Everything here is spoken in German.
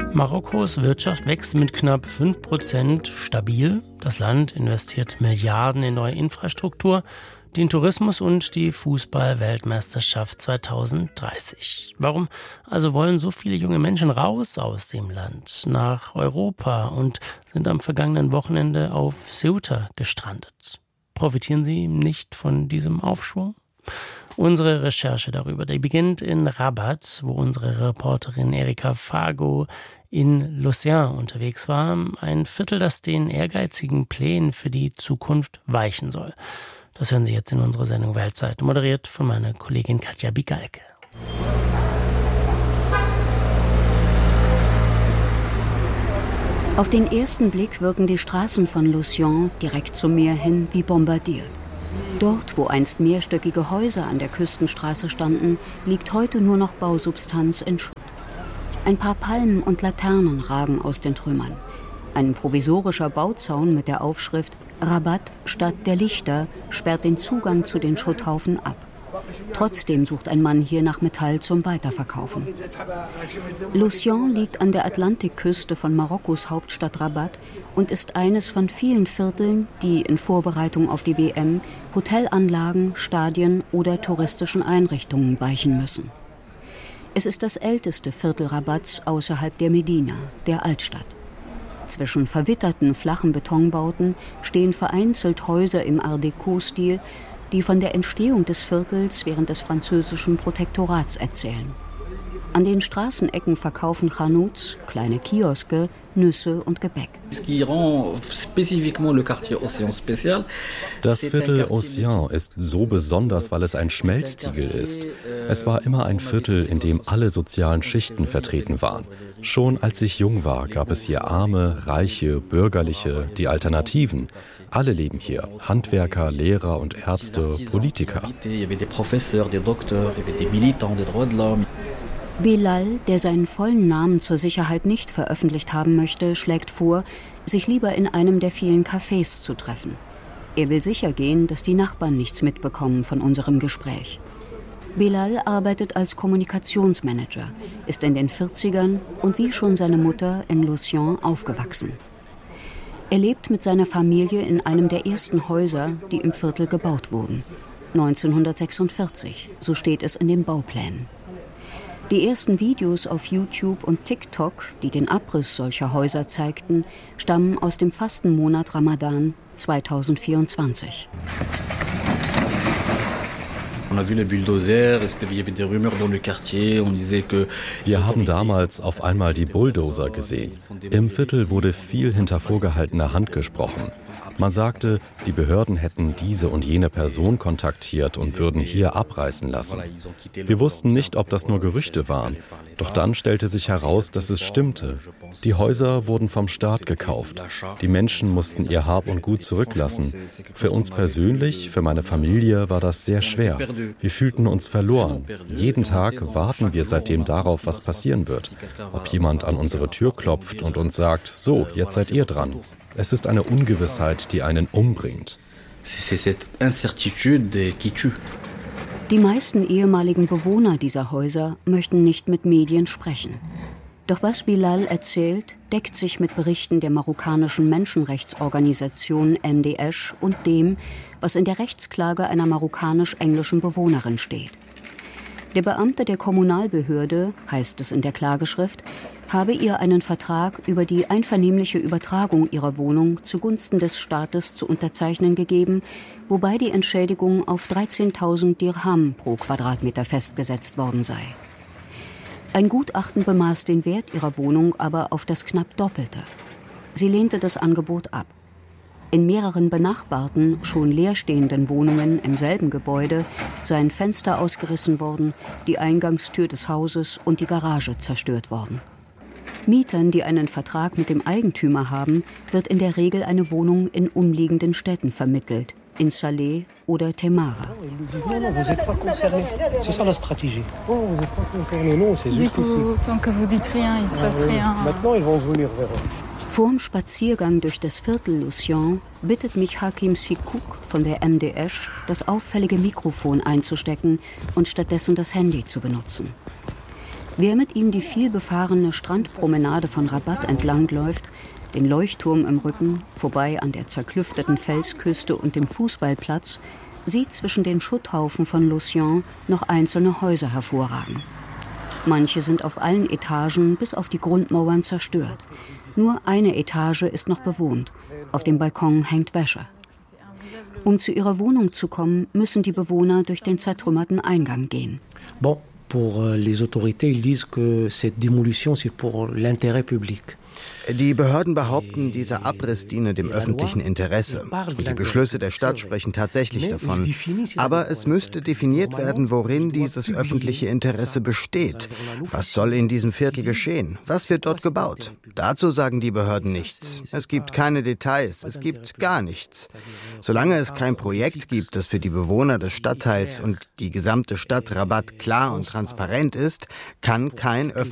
Marokkos Wirtschaft wächst mit knapp 5% stabil. Das Land investiert Milliarden in neue Infrastruktur, den Tourismus und die Fußball-Weltmeisterschaft 2030. Warum also wollen so viele junge Menschen raus aus dem Land, nach Europa und sind am vergangenen Wochenende auf Ceuta gestrandet? Profitieren sie nicht von diesem Aufschwung? Unsere Recherche darüber, die beginnt in Rabat, wo unsere Reporterin Erika Fago in Lucien unterwegs war. Ein Viertel, das den ehrgeizigen Plänen für die Zukunft weichen soll. Das hören Sie jetzt in unserer Sendung Weltzeit, moderiert von meiner Kollegin Katja Bigalke. Auf den ersten Blick wirken die Straßen von Lucien direkt zum Meer hin wie bombardiert. Dort, wo einst mehrstöckige Häuser an der Küstenstraße standen, liegt heute nur noch Bausubstanz in Schutt. Ein paar Palmen und Laternen ragen aus den Trümmern. Ein provisorischer Bauzaun mit der Aufschrift Rabat, Stadt der Lichter, sperrt den Zugang zu den Schutthaufen ab. Trotzdem sucht ein Mann hier nach Metall zum Weiterverkaufen. Lucien liegt an der Atlantikküste von Marokkos Hauptstadt Rabat und ist eines von vielen Vierteln, die in Vorbereitung auf die WM Hotelanlagen, Stadien oder touristischen Einrichtungen weichen müssen. Es ist das älteste Viertel Rabats außerhalb der Medina, der Altstadt. Zwischen verwitterten, flachen Betonbauten stehen vereinzelt Häuser im Art Deco-Stil, die von der Entstehung des Viertels während des französischen Protektorats erzählen. An den Straßenecken verkaufen Chanuts, kleine Kioske, Nüsse und Gebäck. Das Viertel Océan ist so besonders, weil es ein Schmelztiegel ist. Es war immer ein Viertel, in dem alle sozialen Schichten vertreten waren. Schon als ich jung war, gab es hier Arme, Reiche, Bürgerliche, die Alternativen. Alle leben hier. Handwerker, Lehrer und Ärzte, Politiker. Bilal, der seinen vollen Namen zur Sicherheit nicht veröffentlicht haben möchte, schlägt vor, sich lieber in einem der vielen Cafés zu treffen. Er will sicher gehen, dass die Nachbarn nichts mitbekommen von unserem Gespräch. Bilal arbeitet als Kommunikationsmanager, ist in den 40ern und wie schon seine Mutter in Lucien aufgewachsen. Er lebt mit seiner Familie in einem der ersten Häuser, die im Viertel gebaut wurden. 1946, so steht es in den Bauplänen. Die ersten Videos auf YouTube und TikTok, die den Abriss solcher Häuser zeigten, stammen aus dem Fastenmonat Ramadan 2024. Wir haben damals auf einmal die Bulldozer gesehen. Im Viertel wurde viel hinter vorgehaltener Hand gesprochen. Man sagte, die Behörden hätten diese und jene Person kontaktiert und würden hier abreißen lassen. Wir wussten nicht, ob das nur Gerüchte waren. Doch dann stellte sich heraus, dass es stimmte. Die Häuser wurden vom Staat gekauft. Die Menschen mussten ihr Hab und Gut zurücklassen. Für uns persönlich, für meine Familie war das sehr schwer. Wir fühlten uns verloren. Jeden Tag warten wir seitdem darauf, was passieren wird. Ob jemand an unsere Tür klopft und uns sagt, so, jetzt seid ihr dran. Es ist eine Ungewissheit, die einen umbringt. Die meisten ehemaligen Bewohner dieser Häuser möchten nicht mit Medien sprechen. Doch was Bilal erzählt, deckt sich mit Berichten der marokkanischen Menschenrechtsorganisation MDH und dem, was in der Rechtsklage einer marokkanisch-englischen Bewohnerin steht. Der Beamte der Kommunalbehörde, heißt es in der Klageschrift, habe ihr einen Vertrag über die einvernehmliche Übertragung ihrer Wohnung zugunsten des Staates zu unterzeichnen gegeben, wobei die Entschädigung auf 13.000 Dirham pro Quadratmeter festgesetzt worden sei. Ein Gutachten bemaß den Wert ihrer Wohnung aber auf das knapp Doppelte. Sie lehnte das Angebot ab. In mehreren benachbarten, schon leerstehenden Wohnungen im selben Gebäude seien Fenster ausgerissen worden, die Eingangstür des Hauses und die Garage zerstört worden. Mietern, die einen Vertrag mit dem Eigentümer haben, wird in der Regel eine Wohnung in umliegenden Städten vermittelt, in Salé oder Temara. Vorm Spaziergang durch das Viertel Lucien bittet mich Hakim Sikouk von der MDH, das auffällige Mikrofon einzustecken und stattdessen das Handy zu benutzen. Wer mit ihm die vielbefahrene Strandpromenade von Rabat entlangläuft, den Leuchtturm im Rücken, vorbei an der zerklüfteten Felsküste und dem Fußballplatz, sieht zwischen den Schutthaufen von Lussian noch einzelne Häuser hervorragen. Manche sind auf allen Etagen bis auf die Grundmauern zerstört. Nur eine Etage ist noch bewohnt. Auf dem Balkon hängt Wäsche. Um zu ihrer Wohnung zu kommen, müssen die Bewohner durch den zertrümmerten Eingang gehen. Bon, pour les autorités, ils disent que cette démolition c'est pour l'intérêt public. Die Behörden behaupten, dieser Abriss diene dem öffentlichen Interesse. Und die Beschlüsse der Stadt sprechen tatsächlich davon. Aber es müsste definiert werden, worin dieses öffentliche Interesse besteht. Was soll in diesem Viertel geschehen? Was wird dort gebaut? Dazu sagen die Behörden nichts. Es gibt keine Details, es gibt gar nichts. Solange es kein Projekt gibt, das für die Bewohner des Stadtteils und die gesamte Stadt Rabat klar und transparent ist, kann kein öffentliches